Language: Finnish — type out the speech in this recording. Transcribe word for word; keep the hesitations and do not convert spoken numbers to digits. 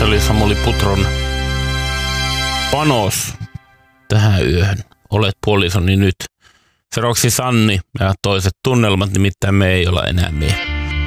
oli Samuli Putron panos tähän yöhön. Olet puolisoni nyt. Seuraavaksi Sanni ja toiset tunnelmat, nimittäin me ei olla enää me.